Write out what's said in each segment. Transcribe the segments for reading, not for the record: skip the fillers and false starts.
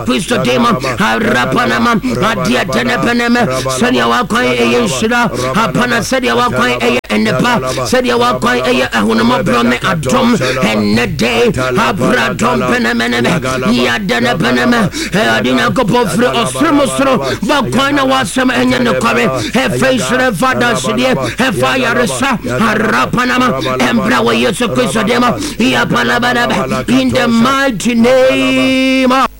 Christo Dema, Rapanama, Adia Tenepeneme, Sadia Wakoi, Shida, Apana Sadia Wakoi, and the Pa, Sadia Wakoi, Ahunama Brome, Adom, and the day, Abradom Penemene, Yadana Peneme, Adina Copofre, Ostromostro, Vakoina was some and the Kore, her face, her father, Sidia, her fire, Rapanama, and Brawa Yesu Christo Dema, Yapana, in the mighty name of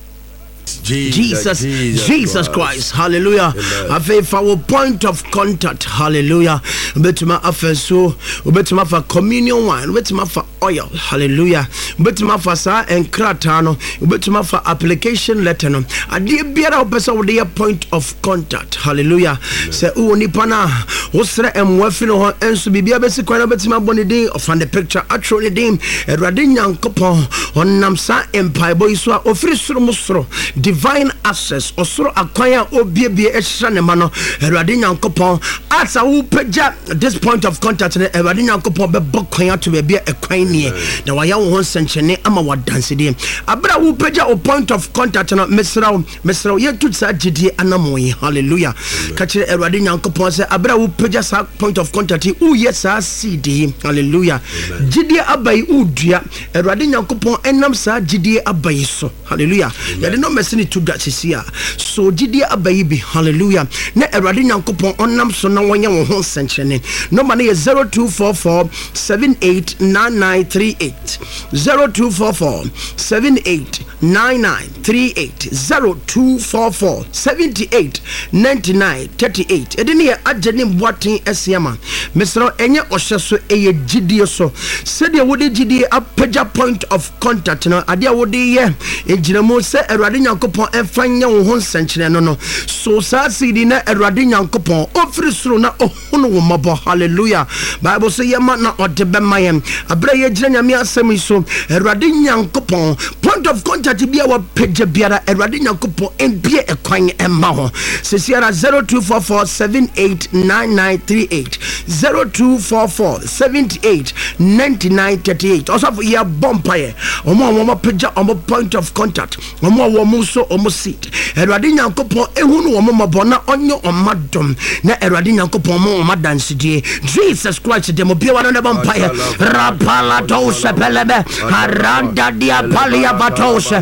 Jesus Christ, hallelujah. I for our point of contact, hallelujah. Betuma afenso, betuma for communion wine, betuma for oil, hallelujah. Betuma for sa and kratano, betuma for application letter no. Adi biara opesa wo dey point of contact, hallelujah. Say o nipa na wo sere emwafi no ho enso bibia besi kwana betuma boni din of the picture actually din Erade Nyankopon onam sa empire boy so ofiri soro musoro divine access osoro akwanya obiebie ehira ne ma no Erade Nyankopon asa wo pagya this point of contact ne Erade Nyankopon be bokwan to be ekwan nie na waya wo nsenchene ama wadanse de abra wo pagya o point of contact no mesraw yetu sa gidie anamoyi hallelujah ka kire Erade Nyankopon se abra wo pagya sa point of contact u yesa cd hallelujah gidie abai udua Erade Nyankopon enam sa gidie abai so hallelujah ya de no mesini to that sia so gidie abai bi hallelujah na Erade Nyankopon onam so na wonya wo ho senchene no man is 0244 789938 0244 789938 0244 789938 edini ya agene boaten esiama mesro enye ohyeso eye gidie so said wode gidie apagya point of contact no ade a wode ye ejiramo se Erade Nyankopon enfanya wo ho senchene no so sa sidi na Erade Nyankopon ofiri soro na ohunu wo mabo hallelujah bible say yema na odebe mayem abra ye gira nyame asem so Erade Nyankopon point of contact bia wa pagya biara Erade Nyankopon enbie ekwan emma ho sesiara 0244 789938 0244 789938 also for your bumpire omo pagya omo point of contact omo muso omo seat Erade Nyankopon ehunu omo mabona onyo omadom na Erade Nyankopon mo madansidie Jesus Christ demo bia wa na bumpire rapala to sepelebe aranda dia palia batos